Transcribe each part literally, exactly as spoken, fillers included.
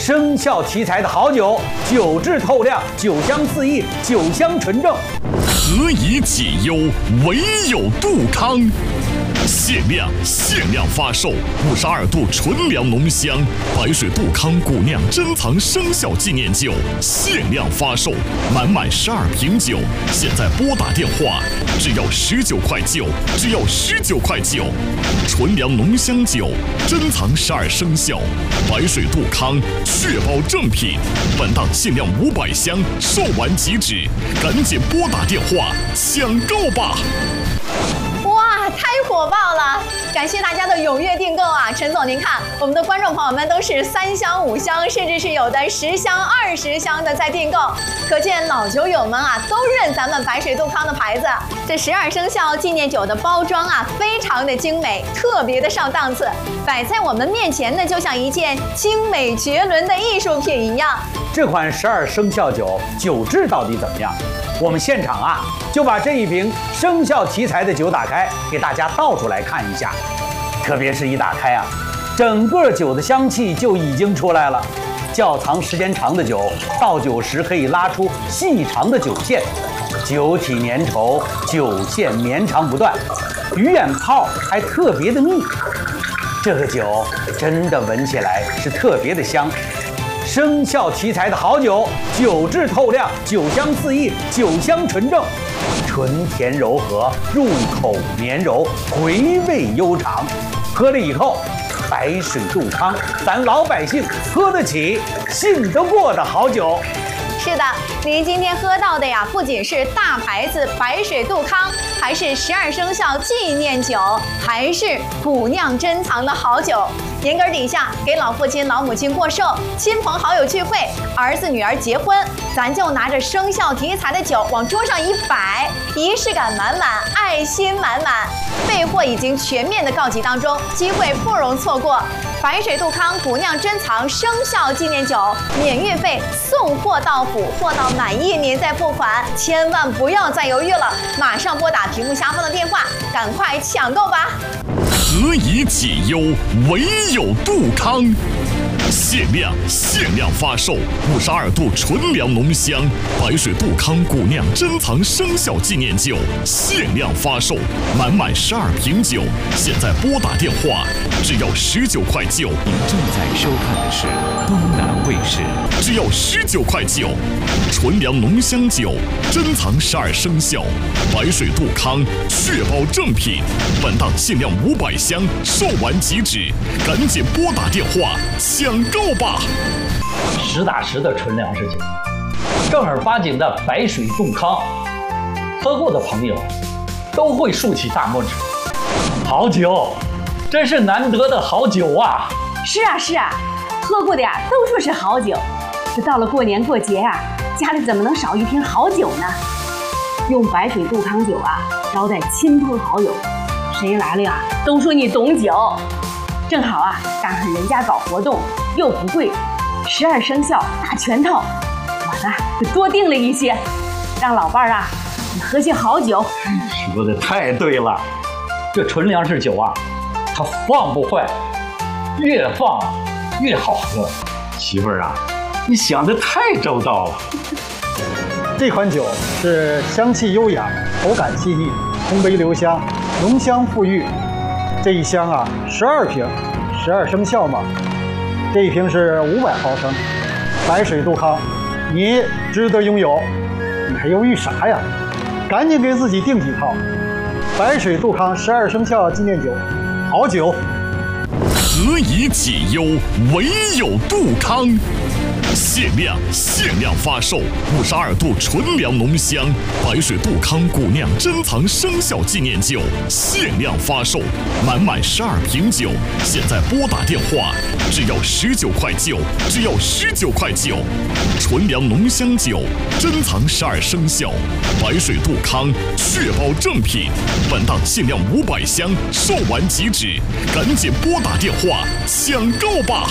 生肖题材的好酒，酒质透亮，酒香四溢，酒香纯正。 何以解忧，唯有杜康。限量限量发售五十二度纯粮浓香白水杜康古酿珍藏生肖纪念酒，限量发售，满满十二瓶酒，现在拨打电话，只要十九块九，只要十九块九。纯粮浓香酒，珍藏十二生肖，白水杜康，确保正品。本档限量五百箱，售完即止，赶紧拨打电话抢购吧！ 哇，太火爆了！感谢大家的踊跃订购啊！陈总，您看，我们的观众朋友们都是三箱、五箱，甚至是有的十箱、二十箱的在订购，可见老酒友们啊都认咱们白水杜康的牌子。这十二生肖纪念酒的包装啊，非常的精美，特别的上档次，摆在我们面前呢，就像一件精美绝伦的艺术品一样。 这款十二生肖酒酒质到底怎么样？我们现场啊，就把这一瓶生肖题材的酒打开，给大家倒出来看一下。特别是一打开啊，整个酒的香气就已经出来了。窖藏时间长的酒，倒酒时可以拉出细长的酒线，酒体粘稠，酒线绵长不断，鱼眼泡还特别的密。这个酒真的闻起来是特别的香。生肖题材的好酒，酒质透亮，酒香四溢，酒香纯正，纯甜柔和，入口绵柔，回味悠长。喝了以后，白水杜康，咱老百姓喝得起、信得过的好酒。 是的，您今天喝到的呀，不仅是大牌子白水杜康，还是十二生肖纪念酒，还是古酿珍藏的好酒。年根底下给老父亲、老母亲过寿，亲朋好友聚会，儿子女儿结婚，咱就拿着生肖题材的酒往桌上一摆，仪式感满满，爱心满满。备货已经全面的告急当中，机会不容错过。白水杜康古酿珍藏生肖纪念酒，免运费，送货到府，货到满意您再付款，千万不要再犹豫了，马上拨打屏幕下方的电话，赶快抢购吧！ 何以解忧，唯有杜康。限量限量发售五十二度纯粮浓香白水杜康古酿珍藏生肖纪念酒，限量发售，满满十二瓶酒，现在拨打电话，只要十九块九。 您正在收看的是东南卫视， 只要十九块九。纯粮浓香酒，珍藏十二生肖，白水杜康，确保正品。本档限量五百箱，售完即止，赶紧拨打电话抢购吧！ 实打实的纯粮食酒，正儿八经的白水杜康，喝过的朋友都会竖起大拇指。好酒，真是难得的好酒啊！ 是啊是啊，喝过的呀都说是好酒，这到了过年过节啊，家里怎么能少一瓶好酒呢？用白水杜康酒啊招待亲朋好友，谁来了呀都说你懂酒。正好啊赶上人家搞活动又不贵，十二生肖大全套，我呢就多订了一些，让老伴儿啊你喝些好酒。 说的太对了，这纯粮食酒啊它放不坏，越放越好喝。媳妇儿啊，你想的太周到了。 这款酒是香气优雅，口感细腻，烘焙留香，浓香馥郁。这一箱啊，十二瓶，十二生肖嘛。这一瓶是五百毫升，白水杜康，你值得拥有，你还犹豫啥呀？赶紧给自己订几套。白水杜康十二生肖纪念酒，好酒。 何以解忧，唯有杜康。限量限量发售五十二度纯粮浓香白水杜康古酿珍藏生肖纪念酒，限量发售，满满十二瓶酒，现在拨打电话，只要十九块九，只要十九块九。纯粮浓香酒，珍藏十二生肖，白水杜康，确保正品。本档限量五百箱，售完即止，赶紧拨打电话抢购吧！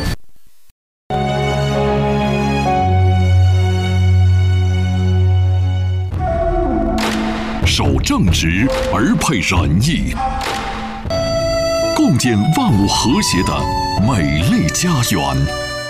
守正直而配仁义，共建万物和谐的美丽家园。